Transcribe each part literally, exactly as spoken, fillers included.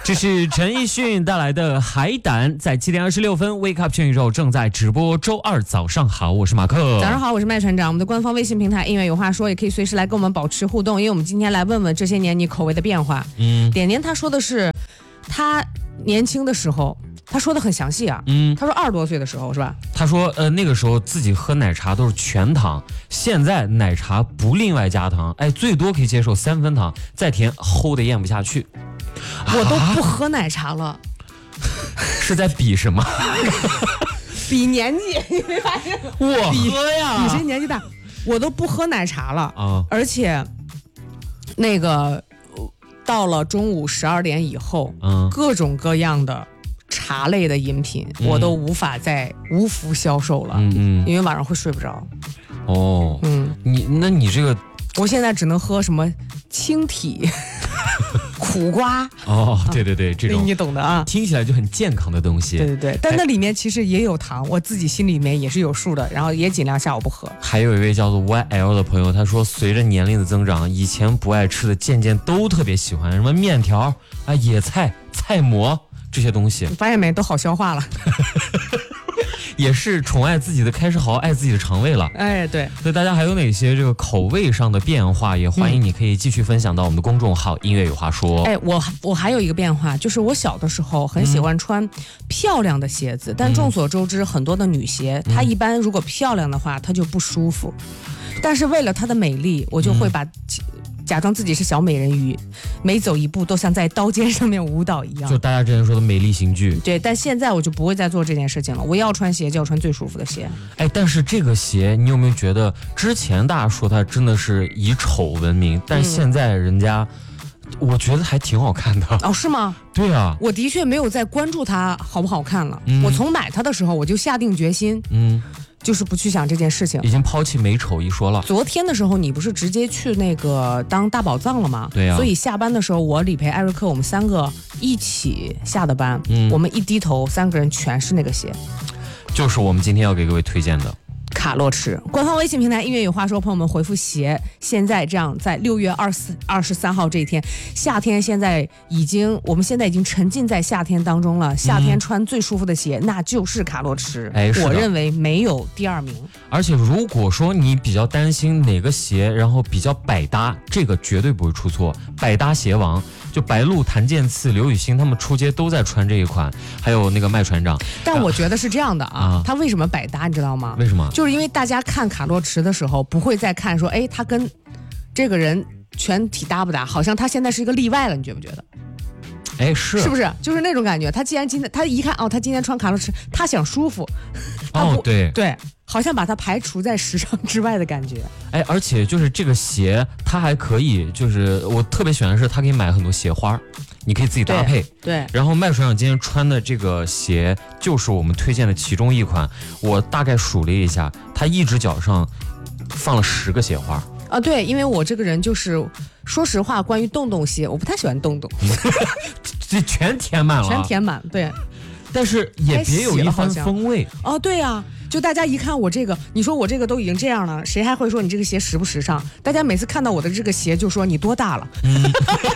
这是陈奕迅带来的《海胆》，在七点二十六分 ，Wake Up 全宇宙正在直播。周二早上好，我是马克。 早上好，我是麦船长。我们的官方微信平台音乐有话说，也可以随时来跟我们保持互动，因为我们今天来问问这些年你口味的变化。嗯，点点他说的是他年轻的时候。他说的很详细啊，嗯，他说二十多岁的时候是吧？ 他说，呃，那个时候自己喝奶茶都是全糖，现在奶茶不另外加糖，哎，最多可以接受三分糖，再甜齁的咽不下去。 我都不喝奶茶了，啊、 是在比什么？ 比年纪，你没发现？ 我喝呀， 比谁年纪大？我都不喝奶茶了啊，而且那个到了中午十二点以后，嗯，各种各样的。茶类的饮品我都无法再无福消受了，嗯嗯，因为晚上会睡不着。 哦，嗯，你那你这个， 我现在只能喝什么青提、苦瓜。 哦，对对对，这种你懂的啊， 听起来就很健康的东西。 对对对，但那里面其实也有糖，我自己心里面也是有数的，然后也尽量下午不喝。 还有一位叫做 Y L 的朋友，他说随着年龄的增长，以前不爱吃的渐渐都特别喜欢，什么面条啊、野菜、菜馍。这些东西你发现没，都好消化了。 也是宠爱自己的开始好好爱自己的肠胃了。 哎，对。 所以大家还有哪些这个口味上的变化，也欢迎你可以继续分享到我们的公众号、嗯、音乐有话说。 哎，我我还有一个变化，就是我小的时候很喜欢穿漂亮的鞋子，嗯、但众所周知，很多的女鞋，嗯、它一般如果漂亮的话，它就不舒服。但是为了它的美丽，我就会把。嗯假装自己是小美人鱼，每走一步都像在刀尖上面舞蹈一样， 就大家之前说的美丽刑具。 对，但现在我就不会再做这件事情了。我要穿鞋就要穿最舒服的鞋。 哎，但是这个鞋你有没有觉得，之前大家说它真的是以丑闻名，但现在人家、嗯、我觉得还挺好看的。 哦，是吗？ 对啊， 我的确没有再关注它好不好看了。嗯、我从买它的时候我就下定决心，嗯。就是不去想这件事情， 已经抛弃美丑一说了。 昨天的时候，你不是直接去那个当大宝藏了吗？ 对呀、啊。 所以下班的时候，我李培、艾瑞克，我们三个一起下的班。嗯。我们一低头，三个人全是那个鞋。 就是我们今天要给各位推荐的。 卡洛驰官方微信平台音乐有话说，朋友们回复鞋，现在这样在六月二四二十三号这一天，夏天现在已经我们现在已经沉浸在夏天当中了。夏天穿最舒服的鞋，嗯、那就是卡洛驰。哎，我认为没有第二名。 而且如果说你比较担心哪个鞋，然后比较百搭，这个绝对不会出错。百搭鞋王。就白鹿、谭健次、刘雨昕他们出街都在穿这一款，还有那个麦船长。 但我觉得是这样的啊，他为什么百搭你知道吗？ 为什么？ 就是因为大家看卡洛驰的时候，不会再看说，哎，他跟这个人全体搭不搭？好像他现在是一个例外了，你觉不觉得？ 哎，是是不是？就是那种感觉。他既然今天他一看哦，他今天穿卡洛驰，他想舒服， 哦，对对。好像把它排除在时尚之外的感觉。 哎，而且就是这个鞋，它还可以，就是我特别喜欢的是，它可以买很多鞋花，你可以自己搭配。 对。对然后麦船长今天穿的这个鞋，就是我们推荐的其中一款。我大概数了一下，他一只脚上放了十个鞋花。 啊，对，因为我这个人就是，说实话，关于洞洞鞋，我不太喜欢洞洞。 这全填满了。 全填满，对。 但是也别有一番风味。 哦，对呀、啊。就大家一看我这个，你说我这个都已经这样了，谁还会说你这个鞋时不时尚？大家每次看到我的这个鞋就说你多大了。嗯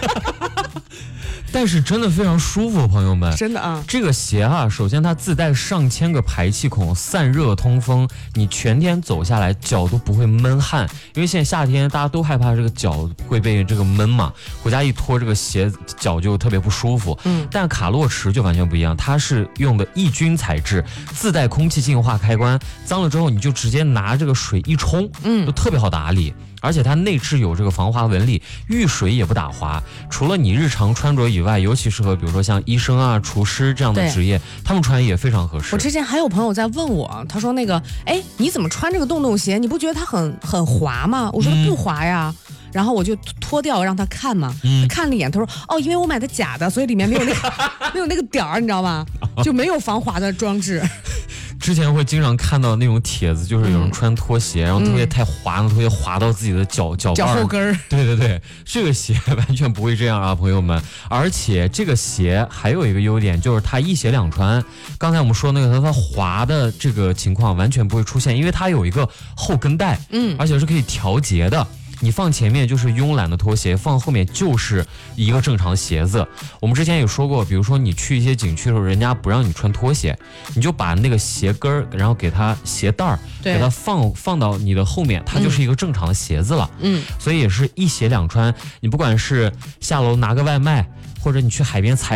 但是真的非常舒服，朋友们， 真的啊！ 这个鞋啊，首先它自带上千个排气孔，散热通风，你全天走下来脚都不会闷汗。因为现在夏天大家都害怕这个脚会被这个闷嘛，回家一脱这个鞋脚就特别不舒服。嗯，但卡洛驰就完全不一样，它是用的抑菌材质，自带空气净化开关，脏了之后你就直接拿这个水一冲，嗯，就特别好打理。而且它内置有这个防滑纹理，遇水也不打滑。除了你日常穿着以外，尤其适合比如说像医生啊、厨师这样的职业，他们穿也非常合适。 我之前还有朋友在问我，他说那个，哎，你怎么穿这个洞洞鞋？你不觉得它很很滑吗？我说不滑呀。嗯然后我就脱掉让他看嘛，嗯、他看了一眼，他说：“哦，因为我买的假的，所以里面没有那个没有那个点儿，你知道吗？就没有防滑的装置。” 之前会经常看到那种帖子，就是有人穿拖鞋，嗯、然后拖鞋太滑了，拖鞋滑到自己的脚脚脚后跟儿。 对对对，这个鞋完全不会这样啊，朋友们！而且这个鞋还有一个优点，就是它一鞋两穿。刚才我们说那个它滑的这个情况完全不会出现，因为它有一个后跟带，嗯，而且是可以调节的。 你放前面就是慵懒的拖鞋，放后面就是一个正常的鞋子。我们之前有说过，比如说你去一些景区的时候，人家不让你穿拖鞋，你就把那个鞋跟儿，然后给它鞋带儿，给它放放到你的后面，它就是一个正常的鞋子了。 嗯， 所以也是一鞋两穿。你不管是下楼拿个外卖，或者你去海边采